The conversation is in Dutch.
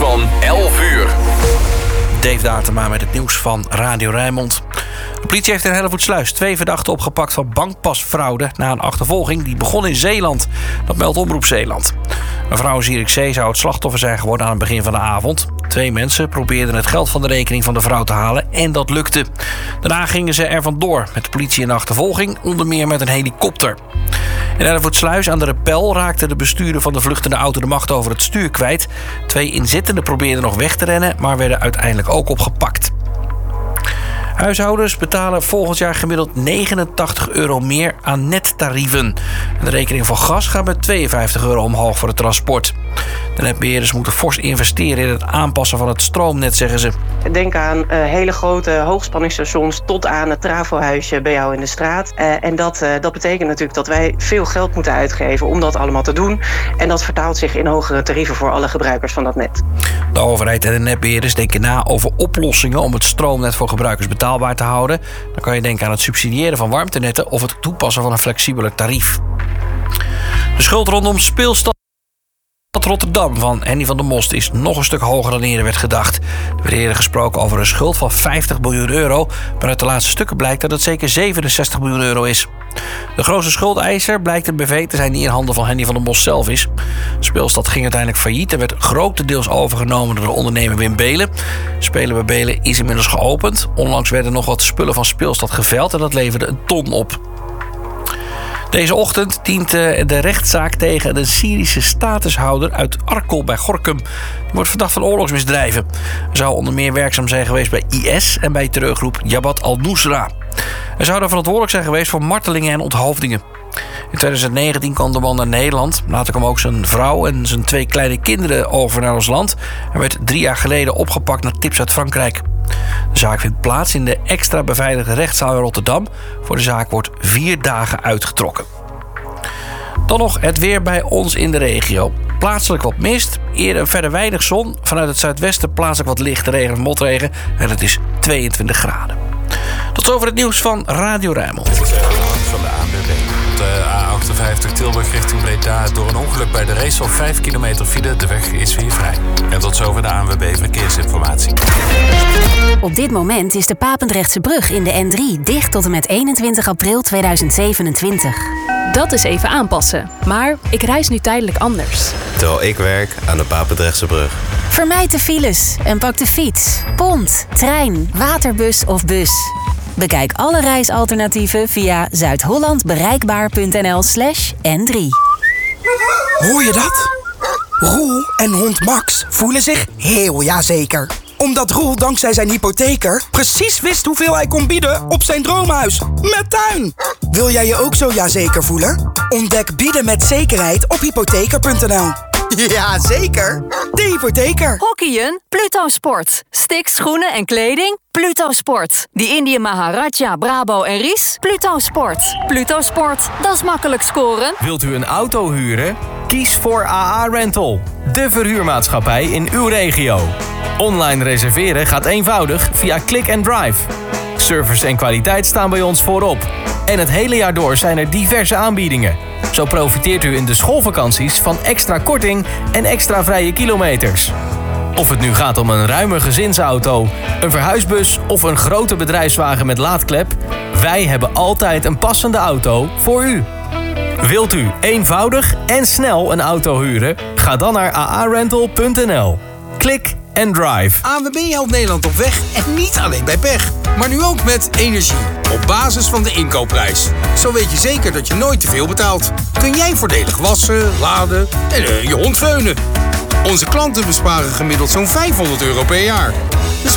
van 11 uur. Dave Datema met het nieuws van Radio Rijnmond. De politie heeft in Hellevoetsluis 2 verdachten opgepakt van bankpasfraude na een achtervolging die begon in Zeeland. Dat meldt Omroep Zeeland. Mevrouw Zierikzee zou het slachtoffer zijn geworden aan het begin van de avond. 2 mensen probeerden het geld van de rekening van de vrouw te halen en dat lukte. Daarna gingen ze er vandoor met de politie in de achtervolging, onder meer met een helikopter. In Hellevoetsluis aan de Repel raakte de bestuurder van de vluchtende auto de macht over het stuur kwijt. 2 inzittenden probeerden nog weg te rennen, maar werden uiteindelijk ook opgepakt. Huishoudens betalen volgend jaar gemiddeld €89 meer aan nettarieven. En de rekening voor gas gaat met €52 omhoog voor het transport. De netbeheerders moeten fors investeren in het aanpassen van het stroomnet, zeggen ze. Denk aan hele grote hoogspanningsstations tot aan het trafohuisje bij jou in de straat. En dat betekent natuurlijk dat wij veel geld moeten uitgeven om dat allemaal te doen. En dat vertaalt zich in hogere tarieven voor alle gebruikers van dat net. De overheid en de netbeheerders denken na over oplossingen om het stroomnet voor gebruikers betaalbaar te houden. Dan kan je denken aan het subsidiëren van warmtenetten of het toepassen van een flexibeler tarief. De schuld rondom speelstad Rotterdam van Henny van der Most is nog een stuk hoger dan eerder werd gedacht. Er werd eerder gesproken over een schuld van €50 miljoen, maar uit de laatste stukken blijkt dat het zeker €67 miljoen is. De grootste schuldeiser blijkt een BV te zijn die in handen van Henny van der Most zelf is. De speelstad ging uiteindelijk failliet en werd grotendeels overgenomen door de ondernemer Wim Beelen. Spelen bij Beelen is inmiddels geopend. Onlangs werden nog wat spullen van speelstad geveild en dat leverde een ton op. Deze ochtend dient de rechtszaak tegen de Syrische statushouder uit Arkel bij Gorinchem. Die wordt verdacht van oorlogsmisdrijven. Hij zou onder meer werkzaam zijn geweest bij IS en bij terreurgroep Jabhat al-Nusra. Hij zou daar verantwoordelijk zijn geweest voor martelingen en onthoofdingen. In 2019 kwam de man naar Nederland. Later kwam ook zijn vrouw en zijn 2 kleine kinderen over naar ons land. Hij werd 3 jaar geleden opgepakt na tips uit Frankrijk. De zaak vindt plaats in de extra beveiligde rechtszaal in Rotterdam. Voor de zaak wordt 4 dagen uitgetrokken. Dan nog het weer bij ons in de regio. Plaatselijk wat mist, eerder verder weinig zon. Vanuit het zuidwesten plaatselijk wat lichte regen of motregen. En het is 22 graden. Tot zover het nieuws van Radio Rijnmond. Van de ANWB. Op de A58 Tilburg richting Breda door een ongeluk bij de race op 5 kilometer file. De weg is weer vrij. En tot zover de ANWB Verkeersinformatie. Op dit moment is de Papendrechtse brug in de N3 dicht tot en met 21 april 2027. Dat is even aanpassen. Maar ik reis nu tijdelijk anders. Terwijl ik werk aan de Papendrechtse brug. Vermijd de files en pak de fiets, pont, trein, waterbus of bus. Bekijk alle reisalternatieven via zuidhollandbereikbaar.nl/N3. Hoor je dat? Roel en hond Max voelen zich heel jazeker. Omdat Roel dankzij zijn hypotheker precies wist hoeveel hij kon bieden op zijn droomhuis. Met tuin! Wil jij je ook zo jazeker voelen? Ontdek bieden met zekerheid op hypotheker.nl. Ja, zeker. De hypotheker. Hockeyen? Pluto Sport. Sticks, schoenen en kleding? Pluto Sport. Die Indië Maharaja, Brabo en Ries? Pluto Sport. Pluto Sport, dat is makkelijk scoren. Wilt u een auto huren? Kies voor AA Rental. De verhuurmaatschappij in uw regio. Online reserveren gaat eenvoudig via Click and Drive. Service en kwaliteit staan bij ons voorop. En het hele jaar door zijn er diverse aanbiedingen. Zo profiteert u in de schoolvakanties van extra korting en extra vrije kilometers. Of het nu gaat om een ruime gezinsauto, een verhuisbus of een grote bedrijfswagen met laadklep, wij hebben altijd een passende auto voor u. Wilt u eenvoudig en snel een auto huren? Ga dan naar aarental.nl. Klik and drive. ANWB helpt Nederland op weg en niet alleen bij pech. Maar nu ook met energie. Op basis van de inkoopprijs. Zo weet je zeker dat je nooit te veel betaalt. Kun jij voordelig wassen, laden en je hond veunen. Onze klanten besparen gemiddeld zo'n €500 per jaar.